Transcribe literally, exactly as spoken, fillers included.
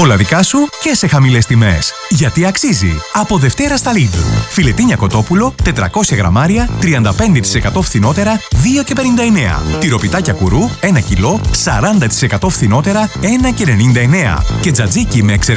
Όλα δικά σου και σε χαμηλές τιμές. Γιατί αξίζει. Από Δευτέρα στα Lidl. Φιλετίνια κοτόπουλο, τετρακόσια γραμμάρια, τριάντα πέντε τοις εκατό φθηνότερα, δύο και πενήντα εννέα. Τυροπιτάκια κουρού, ένα κιλό, σαράντα τοις εκατό φθηνότερα, ένα και ενενήντα εννέα. Και τζατζίκι με εξαιρετικά